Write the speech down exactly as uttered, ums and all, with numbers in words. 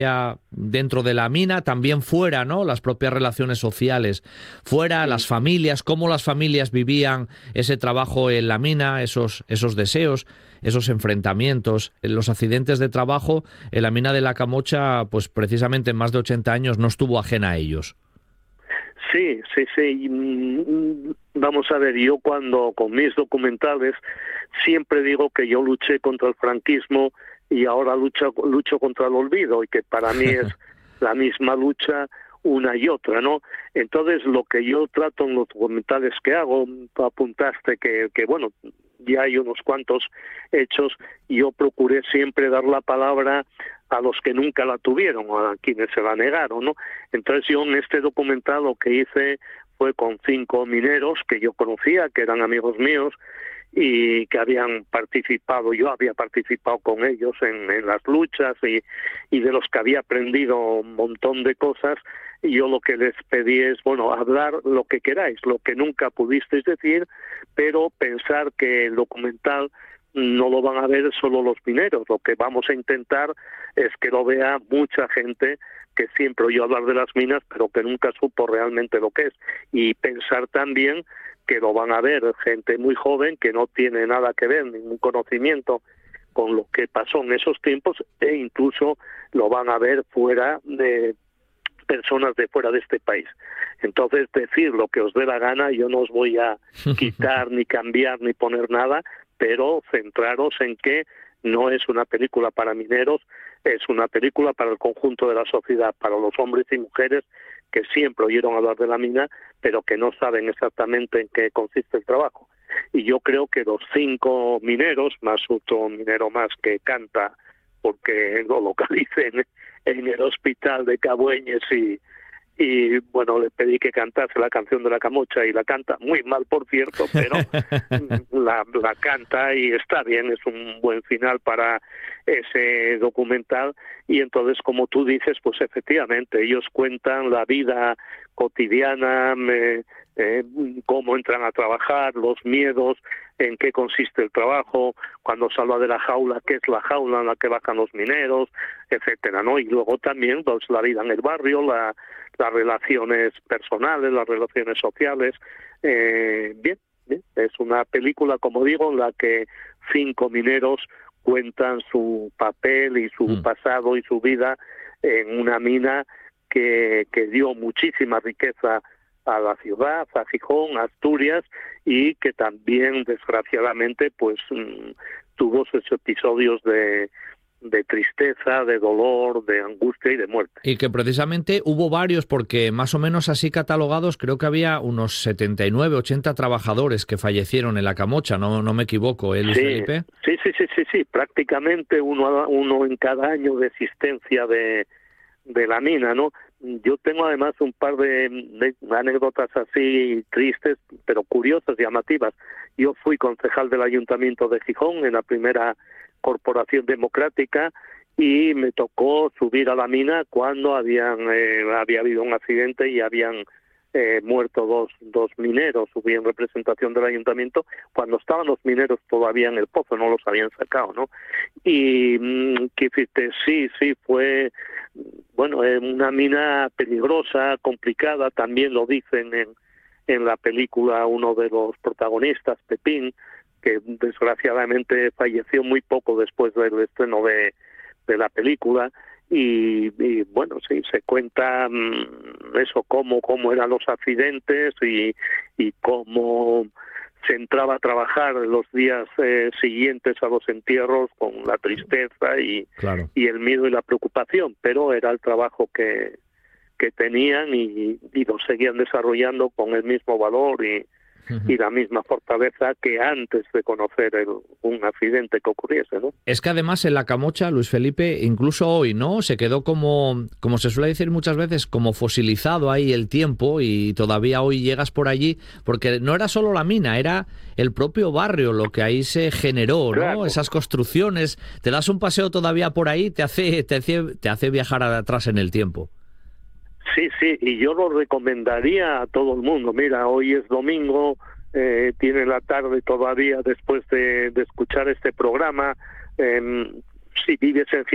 dentro de la mina, también fuera, ¿no? Las propias relaciones sociales, fuera, las familias, cómo las familias vivían ese trabajo en la mina, esos, esos deseos, esos enfrentamientos, los accidentes de trabajo en la mina de la Camocha, pues precisamente en más de ochenta años no estuvo ajena a ellos. Sí, sí, sí. Vamos a ver, yo cuando con mis documentales siempre digo que yo luché contra el franquismo y ahora lucho, lucho contra el olvido, y que para mí es la misma lucha una y otra, ¿no? Entonces, lo que yo trato en los documentales que hago, tú apuntaste que, que bueno, ya hay unos cuantos hechos, y yo procuré siempre dar la palabra a los que nunca la tuvieron, a quienes se la negaron, ¿no? Entonces yo en este documental lo que hice fue con cinco mineros que yo conocía, que eran amigos míos, y que habían participado, yo había participado con ellos en, en las luchas, y, y de los que había aprendido un montón de cosas. Y yo lo que les pedí es, bueno, hablar lo que queráis, lo que nunca pudisteis decir, pero pensar que el documental no lo van a ver solo los mineros. Lo que vamos a intentar es que lo vea mucha gente que siempre oyó hablar de las minas, pero que nunca supo realmente lo que es. Y pensar también que lo van a ver gente muy joven que no tiene nada que ver, ningún conocimiento con lo que pasó en esos tiempos, e incluso lo van a ver fuera de personas de fuera de este país. Entonces, decir lo que os dé la gana, yo no os voy a quitar, ni cambiar, ni poner nada, pero centraros en que no es una película para mineros, es una película para el conjunto de la sociedad, para los hombres y mujeres que siempre oyeron hablar de la mina, pero que no saben exactamente en qué consiste el trabajo. Y yo creo que los cinco mineros, más otro minero más que canta, porque lo localicen en el hospital de Cabueñes, y, y bueno, le pedí que cantase la canción de la Camocha, y la canta muy mal, por cierto, pero la, la canta y está bien, es un buen final para ese documental. Y entonces, como tú dices, pues efectivamente, ellos cuentan la vida cotidiana, me, eh, cómo entran a trabajar, los miedos, en qué consiste el trabajo, cuando se habla de la jaula, qué es la jaula en la que bajan los mineros, etcétera, ¿no? Y luego también pues la vida en el barrio, la, las relaciones personales, las relaciones sociales. Eh, bien, bien, es una película, como digo, en la que cinco mineros cuentan su papel y su mm. pasado y su vida en una mina que, que dio muchísima riqueza a la ciudad, a Gijón, a Asturias, y que también, desgraciadamente, pues mmm, tuvo sus episodios de, de tristeza, de dolor, de angustia y de muerte. Y que precisamente hubo varios, porque más o menos así catalogados, creo que había unos setenta y nueve, ochenta trabajadores que fallecieron en la Camocha, no, no me equivoco, ¿eh, Luis sí, Felipe? Sí, sí, sí, sí, sí, prácticamente uno, uno en cada año de existencia de, de la mina, ¿no? Yo tengo además un par de, de anécdotas así tristes, pero curiosas, llamativas. Yo fui concejal del Ayuntamiento de Gijón en la primera corporación democrática, y me tocó subir a la mina cuando habían eh, había habido un accidente y habían eh, muerto dos dos mineros. Subí en representación del ayuntamiento cuando estaban los mineros todavía en el pozo, no los habían sacado, ¿no? Y mmm, que sí, sí, fue bueno, eh, una mina peligrosa, complicada, también lo dicen en, en la película uno de los protagonistas, Pepín, que desgraciadamente falleció muy poco después del estreno de, de la película. Y, y bueno, sí, se cuenta mmm, eso, cómo, cómo eran los accidentes, y, y cómo se entraba a trabajar los días eh, siguientes a los entierros con la tristeza y, claro. y el miedo y la preocupación, pero era el trabajo que, que tenían, y, y lo seguían desarrollando con el mismo valor y, y la misma fortaleza que antes de conocer el, un accidente que ocurriese, ¿no? Es que además en la Camocha, Luis Felipe, incluso hoy, ¿no? Se quedó como, como se suele decir muchas veces, como fosilizado ahí el tiempo, y todavía hoy llegas por allí, porque no era solo la mina, era el propio barrio lo que ahí se generó, ¿no? Claro. Esas construcciones. Te das un paseo todavía por ahí, te hace, te hace, te hace viajar atrás en el tiempo. Sí, sí, y yo lo recomendaría a todo el mundo. Mira, hoy es domingo, eh, tiene la tarde todavía después de, de escuchar este programa. Eh, si vives en